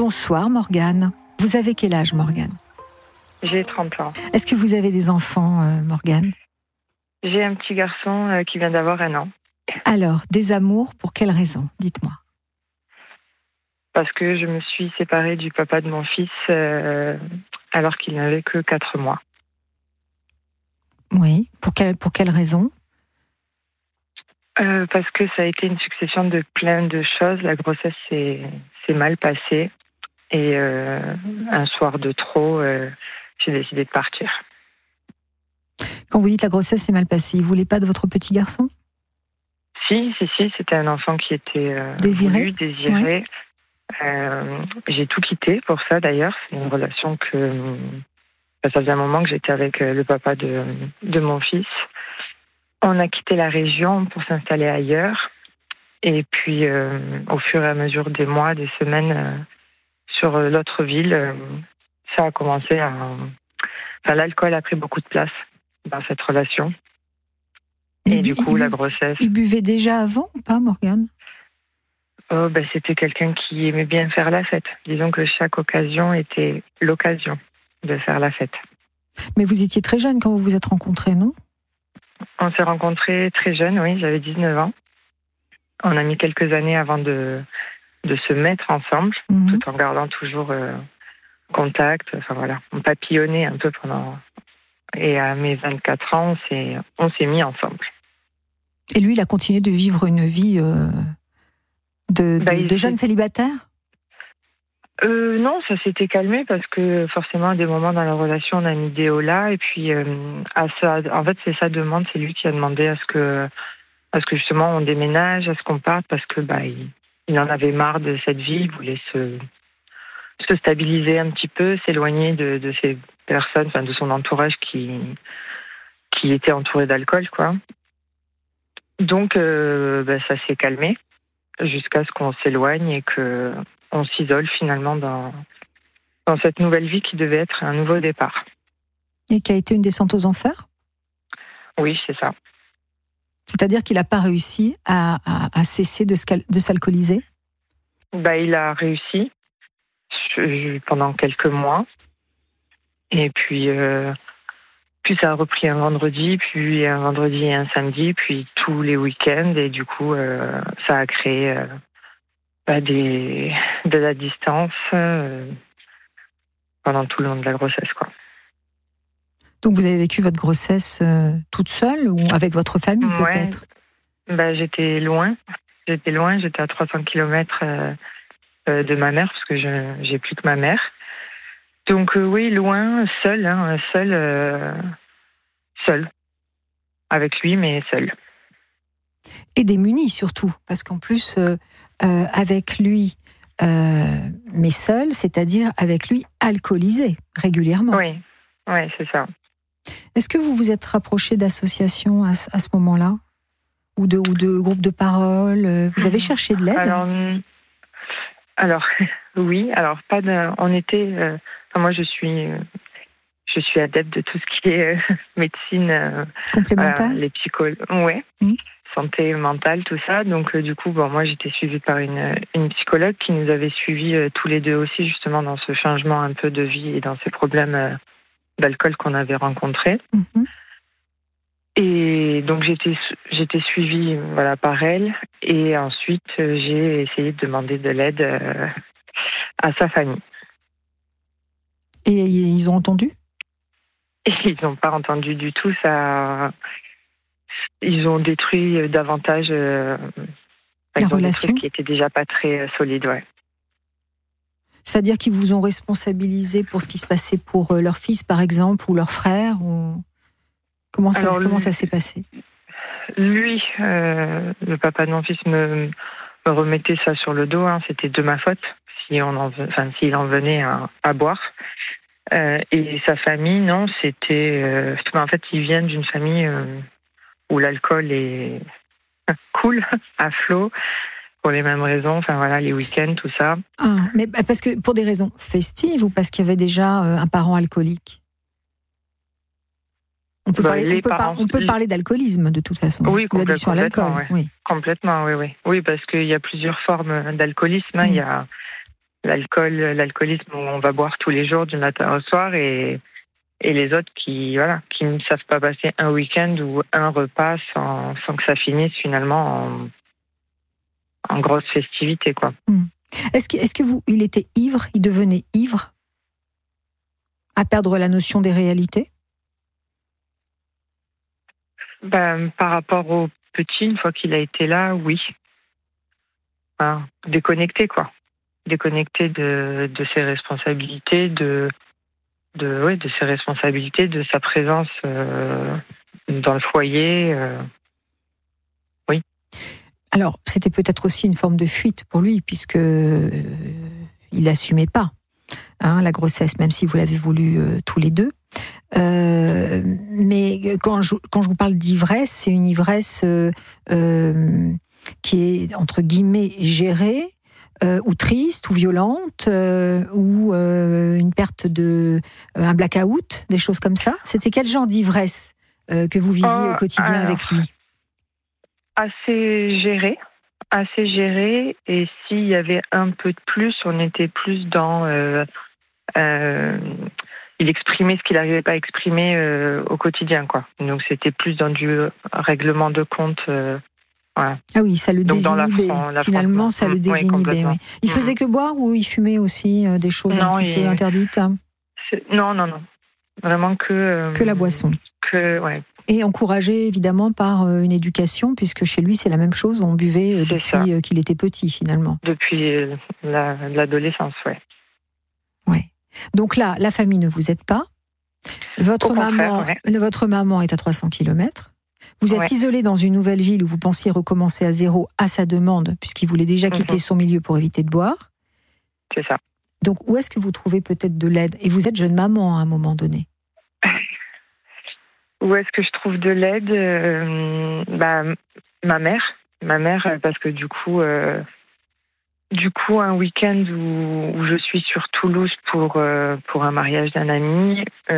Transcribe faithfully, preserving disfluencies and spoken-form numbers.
Bonsoir Morgane. Vous avez quel âge Morgane ? J'ai trente ans. Est-ce que vous avez des enfants euh, Morgane ? J'ai un petit garçon euh, qui vient d'avoir un an. Alors, des amours, pour quelle raison ? Dites-moi. Parce que je me suis séparée du papa de mon fils euh, alors qu'il n'avait que quatre mois. Oui, pour quelle, pour quelle raison ? euh, Parce que ça a été une succession de plein de choses. La grossesse s'est, s'est mal passée. Et euh, un soir de trop, euh, j'ai décidé de partir. Quand vous dites la grossesse s'est mal passée, vous ne voulez pas de votre petit garçon ? Si, si, si, c'était un enfant qui était euh, désiré. voulu, désiré. Oui. Euh, j'ai tout quitté pour ça d'ailleurs. C'est une relation que... Ça faisait un moment que j'étais avec le papa de, de mon fils. On a quitté la région pour s'installer ailleurs. Et puis, euh, au fur et à mesure des mois, des semaines, euh, sur l'autre ville, euh, ça a commencé à... Enfin, l'alcool a pris beaucoup de place dans cette relation. Et bu- du coup, il la bu- grossesse... Il buvait déjà avant ou pas, Morgane ? Oh, ben, c'était quelqu'un qui aimait bien faire la fête. Disons que chaque occasion était l'occasion de faire la fête. Mais vous étiez très jeune quand vous vous êtes rencontrés, non ? On s'est rencontrés très jeunes, oui, j'avais dix-neuf ans. On a mis quelques années avant de, de se mettre ensemble, mmh. tout en gardant toujours euh, contact. Enfin voilà, on papillonnait un peu pendant... Et à mes vingt-quatre ans, on s'est, on s'est mis ensemble. Et lui, il a continué de vivre une vie euh, de, de, bah, de jeune célibataire ? Euh, non, ça s'était calmé parce que forcément, à des moments dans la relation, on a mis des hauts là. Et puis, euh, à ça, en fait, c'est sa demande, c'est lui qui a demandé à ce que, à ce que justement on déménage, à ce qu'on parte, parce que bah, il, il en avait marre de cette vie, il voulait se, se stabiliser un petit peu, s'éloigner de, de ces personnes, enfin de son entourage qui, qui était entouré d'alcool, quoi. Donc, euh, bah, ça s'est calmé jusqu'à ce qu'on s'éloigne et que on s'isole finalement dans, dans cette nouvelle vie qui devait être un nouveau départ. Et qui a été une descente aux enfers ? Oui, c'est ça. C'est-à-dire qu'il n'a pas réussi à, à, à cesser de, de s'alcooliser ? Bah, il a réussi pendant quelques mois. Et puis, euh, puis ça a repris un vendredi, puis un vendredi et un samedi, puis tous les week-ends. Et du coup, euh, ça a créé... Euh, Des, de la distance euh, pendant tout le long de la grossesse, quoi. Donc vous avez vécu votre grossesse euh, toute seule ou avec votre famille, ouais. peut-être ? Bah, j'étais loin. J'étais loin, j'étais à trois cents kilomètres euh, euh, de ma mère, parce que je j'ai plus que ma mère. Donc euh, oui, loin, seule, hein, seule, euh, seule. Avec lui, mais seule. Et démunie surtout, parce qu'en plus, euh, euh, avec lui, euh, mais seul, c'est-à-dire avec lui alcoolisé régulièrement. Oui, oui, c'est ça. Est-ce que vous vous êtes rapproché d'associations à, à ce moment-là ? Ou de, ou de groupes de parole ? Vous avez cherché de l'aide ? Alors, alors oui, alors pas de, on était, euh, enfin, moi je suis... Euh, Je suis adepte de tout ce qui est euh, médecine euh, complémentaire, euh, les psychologues, ouais, mmh. santé mentale, tout ça. Donc euh, du coup, bon, moi j'étais suivie par une, une psychologue qui nous avait suivis euh, tous les deux aussi justement dans ce changement un peu de vie et dans ces problèmes euh, d'alcool qu'on avait rencontrés. Mmh. Et donc j'étais j'étais suivie voilà par elle et ensuite euh, j'ai essayé de demander de l'aide euh, à sa famille. Et ils ont entendu ? Ils n'ont pas entendu du tout. Ça, ils ont détruit davantage euh, la relation qui était déjà pas très solide, ouais. C'est-à-dire qu'ils vous ont responsabilisé pour ce qui se passait pour leur fils, par exemple, ou leur frère, ou comment ça, Alors, comment lui, ça s'est passé ? Lui, euh, le papa de mon fils me, me remettait ça sur le dos. Hein. C'était de ma faute si on en, enfin, s'il en venait à, à boire. Euh, et sa famille, non, c'était... Euh, en fait, ils viennent d'une famille euh, où l'alcool est cool, à flot, pour les mêmes raisons, enfin voilà, les week-ends, tout ça. Ah, mais parce que pour des raisons festives ou parce qu'il y avait déjà euh, un parent alcoolique ? On peut, bah, parler, on peut, parents, par, on peut parler d'alcoolisme, de toute façon. Oui, d'addiction à l'alcool. Ouais. Oui. Complètement, oui, oui. Oui, parce qu'il y a plusieurs formes d'alcoolisme. Mmh. Il y a... l'alcool, l'alcoolisme où on va boire tous les jours du matin au soir et, et les autres qui, voilà, qui ne savent pas passer un week-end ou un repas sans, sans que ça finisse finalement en, en grosse festivité, quoi. Mmh. Est-ce que, est-ce que vous, il était ivre, il devenait ivre, à perdre la notion des réalités? Ben, par rapport au petit, une fois qu'il a été là, oui. Enfin, déconnecté, quoi. Déconnecté de, de ses responsabilités, de, de, ouais, de ses responsabilités, de sa présence euh, dans le foyer. Euh, oui. Alors, c'était peut-être aussi une forme de fuite pour lui, puisque euh, il n'assumait pas hein, la grossesse, même si vous l'avez voulu euh, tous les deux. Euh, mais quand je, quand je vous parle d'ivresse, c'est une ivresse euh, euh, qui est, entre guillemets, gérée, euh, ou triste, ou violente, euh, ou euh, une perte de... Euh, un blackout, des choses comme ça. C'était quel genre d'ivresse euh, que vous viviez oh, au quotidien alors, avec lui? Assez géré, assez géré. Et s'il y avait un peu de plus, on était plus dans... Euh, euh, il exprimait ce qu'il n'arrivait pas à exprimer euh, au quotidien, quoi. Donc c'était plus dans du règlement de compte. Euh, voilà. Ah oui, ça le Donc désinhibait. Dans la Finalement, ça mmh, le désinhibait. Oui, oui. Il faisait que boire ou il fumait aussi euh, des choses non, un petit il... peu interdites? Non, non, non. Vraiment que... Euh, que la boisson. Que, ouais. Et encouragé évidemment par euh, une éducation, puisque chez lui c'est la même chose, on buvait euh, depuis euh, qu'il était petit finalement. Depuis euh, la, l'adolescence, ouais. Ouais. Donc là, la famille ne vous aide pas. Votre, maman, ouais. votre maman est à trois cents kilomètres. Vous êtes ouais. isolé dans une nouvelle ville où vous pensiez recommencer à zéro à sa demande, puisqu'il voulait déjà quitter mm-hmm. son milieu pour éviter de boire. C'est ça. Donc où est-ce que vous trouvez peut-être de l'aide? Et vous êtes jeune maman à un moment donné. Où est-ce que je trouve de l'aide? euh, bah, Ma mère. Ma mère, parce que du coup... Euh, Du coup, un week-end où, où je suis sur Toulouse pour, euh, pour un mariage d'un ami, euh,